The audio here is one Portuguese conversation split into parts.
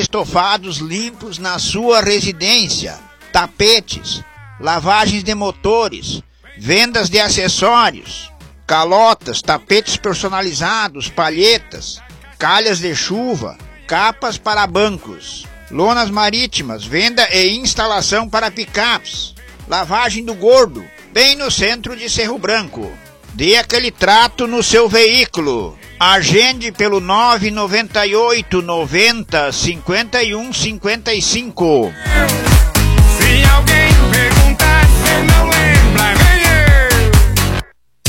estofados limpos na sua residência, tapetes, lavagens de motores, vendas de acessórios, calotas, tapetes personalizados, palhetas, calhas de chuva, capas para bancos, lonas marítimas, venda e instalação para picapes, lavagem do gordo, bem no centro de Cerro Branco. Dê aquele trato no seu veículo. Agende pelo 998 90 51 55. Se alguém perguntar, cê não lembra, vem eu.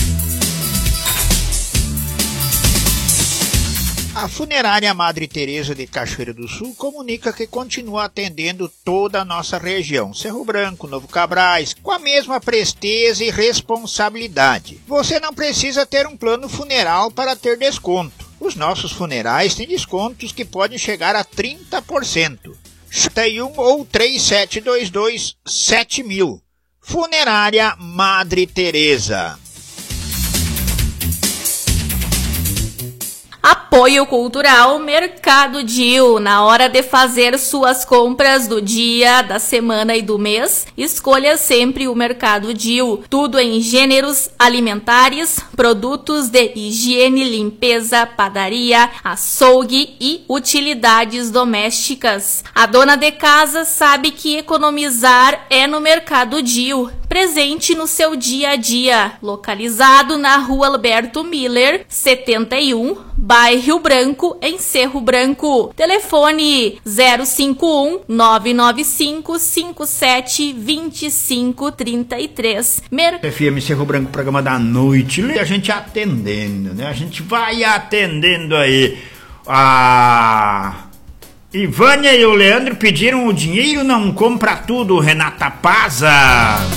A Funerária Madre Teresa de Cachoeira do Sul comunica que continua atendendo toda a nossa região, Cerro Branco, Novo Cabrais, com a mesma presteza e responsabilidade. Você não precisa ter um plano funeral para ter desconto. Os nossos funerais têm descontos que podem chegar a 30%. 31 ou 3722 7000. Funerária Madre Teresa. Apoio Cultural Mercado Dil. Na hora de fazer suas compras do dia, da semana e do mês, escolha sempre o Mercado Dil. Tudo em gêneros alimentares, produtos de higiene, limpeza, padaria, açougue e utilidades domésticas. A dona de casa sabe que economizar é no Mercado Dil. Presente no seu dia a dia. Localizado na Rua Alberto Miller, 71, bairro Rio Branco, em Cerro Branco. Telefone 051 995 57 25 33. FM Cerro Branco, programa da noite. E a gente atendendo, né? A gente vai atendendo aí. A Ivânia e o Leandro pediram o dinheiro, não compra tudo, Renata Paza.